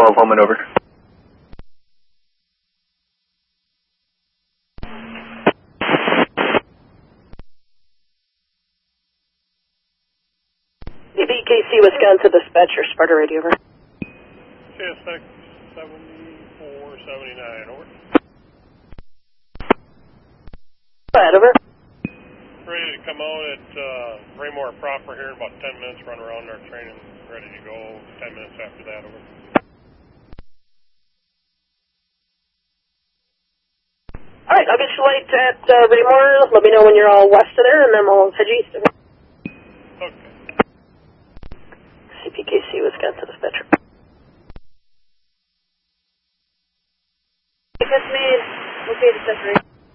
12, home and over. BKC Wisconsin dispatcher, Sparta radio, over. CSX 7479, over. Go ahead, over. Ready to come out at Raymore proper here in about 10 minutes, run around our training, ready to go 10 minutes after that, over. Alright, I'll get you light at Raymore. Let me know when you're all west of there, and then we'll head you east of it. Okay. CPKC Wisconsin dispatcher. That's made. Okay, dispatcher.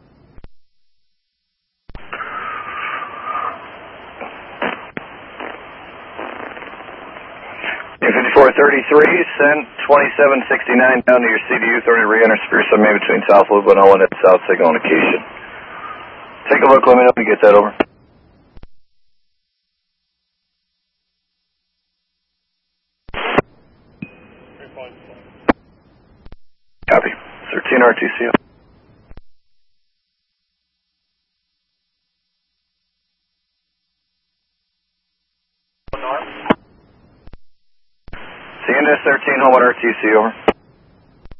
5433, send 2769 down to your CDU 30 re-enter Spear Summit between South Loop and Owen at South Signal on occasion. Take a look, let me know when you get that over. Copy. 13 RTC. CNS 13, home on RTC, over.